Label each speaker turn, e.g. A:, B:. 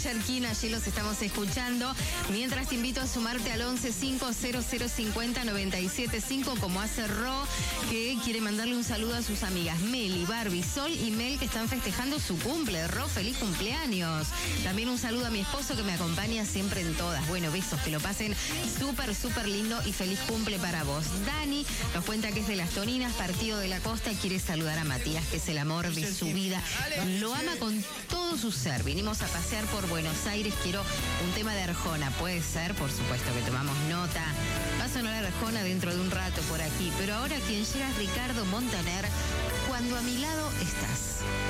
A: Cherquín, allí los estamos escuchando. Mientras te invito a sumarte al 11-500-50-97-5, como hace Ro, que quiere mandarle un saludo a sus amigas Meli, Barbie, Sol y Mel, que están festejando su cumple. Ro, feliz cumpleaños. También un saludo a mi esposo, que me acompaña siempre en todas. Bueno, besos, que lo pasen súper, súper lindo y feliz cumple para vos. Dani nos cuenta que es de Las Toninas, Partido de la Costa, y quiere saludar a Matías, que es el amor de su vida. Lo ama con todo su ser. Vinimos a pasear por Buenos Aires, quiero un tema de Arjona. Puede ser, por supuesto que tomamos nota. Va a sonar Arjona dentro de un rato por aquí, pero ahora quien llega es Ricardo Montaner, Cuando a mi lado estás.